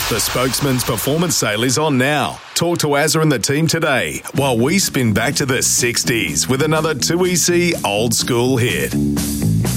The Spokesman's performance sale is on now. Talk to Azza and the team today while we spin back to the 60s with another 2EC old school hit.